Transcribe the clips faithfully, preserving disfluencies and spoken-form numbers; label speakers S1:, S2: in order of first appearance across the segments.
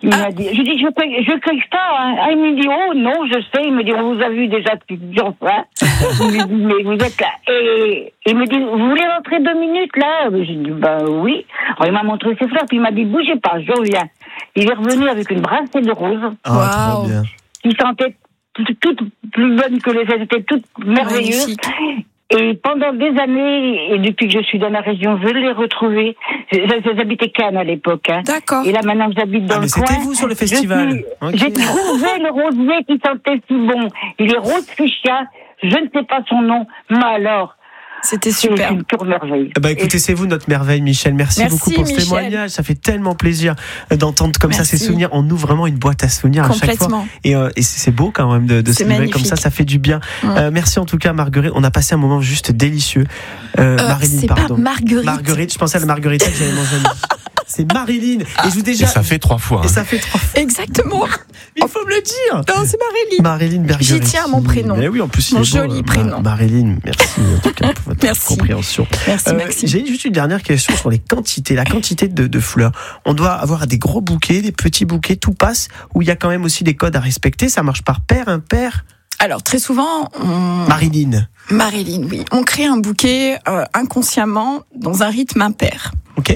S1: Il ah. m'a dit, je dis, je paye, je paye ça, hein. Ah, il me dit, oh non, je sais. Il me dit, on vous a vu déjà plusieurs fois. Il me dit, mais vous êtes là. Et il me dit, vous voulez rentrer deux minutes là? J'ai dit, bah oui. Alors il m'a montré ses fleurs, puis il m'a dit, bougez pas, je reviens. Il est revenu avec une bracelet de roses.
S2: Oh, wow. Trop bien.
S1: Qui sentait toutes toute plus bonnes que les autres, étaient toutes merveilleuses. Magnifique. Et pendant des années, et depuis que je suis dans la région, je l'ai retrouvé. J'habitais Cannes à l'époque. Hein.
S2: D'accord.
S1: Et là, maintenant, j'habite dans
S3: ah,
S1: le
S3: mais
S1: coin.
S3: C'était vous sur le festival.
S1: Suis, okay. J'ai trouvé le rosier qui sentait si bon. Il est rose fuchsia. Je ne sais pas son nom, mais alors...
S2: C'était super.
S1: C'est une pure merveille.
S3: Bah écoutez, c'est vous notre merveille, Michel. Merci, Merci beaucoup pour Michel. ce témoignage. Ça fait tellement plaisir d'entendre comme Merci. ça ces souvenirs. On ouvre vraiment une boîte à souvenirs à chaque fois. Et, euh, et c'est beau quand même de, de se livrer comme ça. Ça fait du bien. Mmh. Euh, merci en tout cas, Marguerite. On a passé un moment juste délicieux. Euh, euh, Marilyn,
S2: c'est
S3: pardon.
S2: Pas Marguerite.
S3: Marguerite. Je pensais à la Marguerite que j'avais mangé. C'est Marilyn.
S4: Et, je vous déjà... et ça fait trois fois.
S3: Et hein. ça fait trois fois.
S2: Exactement.
S3: Il faut me le dire.
S2: Non, c'est Marilyn.
S3: Marilyn Bergeretti.
S2: J'y tiens à mon prénom.
S3: Mais oui, en plus,
S2: mon
S3: il est
S2: joli
S3: beau.
S2: prénom.
S3: Marilyn, merci en tout cas pour votre
S2: merci.
S3: compréhension.
S2: Merci,
S3: euh,
S2: Maxime.
S3: J'ai juste une dernière question sur les quantités, la quantité de, de fleurs. On doit avoir des gros bouquets, des petits bouquets, tout passe, ou il y a quand même aussi des codes à respecter. Ça marche par paire, impair?
S2: Alors, très souvent... On...
S3: Marilyn.
S2: Marilyn, oui. On crée un bouquet euh, inconsciemment dans un rythme impair.
S3: Ok.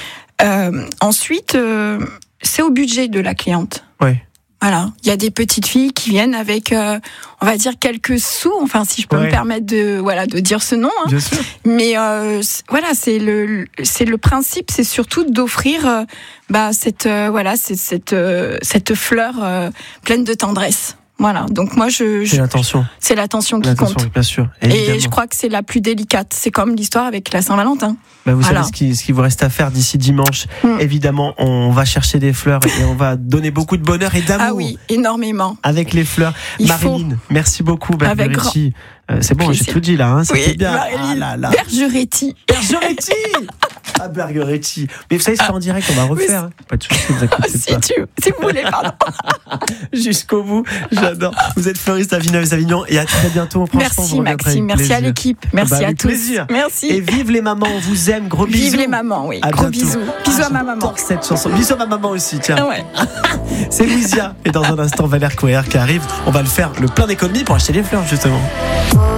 S2: Euh, ensuite, euh, c'est au budget de la cliente.
S3: Oui.
S2: Voilà, il y a des petites filles qui viennent avec, euh, on va dire quelques sous, enfin si je peux ouais. me permettre de, voilà, de dire ce nom. Hein.
S3: Bien sûr.
S2: Mais euh, c'est, voilà, c'est le, c'est le principe, c'est surtout d'offrir, euh, bah cette, euh, voilà, c'est, cette, euh, cette fleur euh, pleine de tendresse. Voilà, donc moi je, je
S3: c'est l'attention,
S2: c'est l'attention qui
S3: l'attention,
S2: compte,
S3: bien sûr.
S2: Évidemment. Et je crois que c'est la plus délicate. C'est comme l'histoire avec la Saint-Valentin.
S3: Bah vous
S2: voilà.
S3: savez ce qui, ce qui vous reste à faire d'ici dimanche. Mm. Évidemment, on va chercher des fleurs et on va donner beaucoup de bonheur et d'amour.
S2: Ah oui, énormément.
S3: Avec les fleurs. Il Marilyn, faut... merci beaucoup, Bergeretti. Grand... Euh, c'est bon, plaisir. J'ai tout dit là. Hein,
S2: oui,
S3: bien.
S2: Marilyn,
S3: ah là là.
S2: Bergeretti.
S3: Bergeretti. Ah, Bergeretti. Mais vous savez, c'est pas en direct, on va refaire. Hein. Pas de soucis, vous inquiétez
S2: si
S3: pas.
S2: Tu, si vous voulez, pardon.
S3: Jusqu'au bout, j'adore. Vous êtes fleuriste à Villeneuve-Avignon et à très bientôt.
S2: Merci Maxime, merci
S3: plaisir.
S2: à l'équipe, merci bah, à tous.
S3: Plaisir.
S2: Merci.
S3: Et vive les mamans, on vous aime, gros bisous.
S2: Vive les mamans, oui.
S3: À
S2: gros
S3: bientôt.
S2: bisous. Bisous
S3: ah,
S2: à ma maman.
S3: Cette chanson. Bisous à ma maman aussi, tiens.
S2: Ah ouais.
S3: C'est Louisia. Et dans un instant, Valère Couillard qui arrive. On va le faire le plein d'économie pour acheter des fleurs, justement.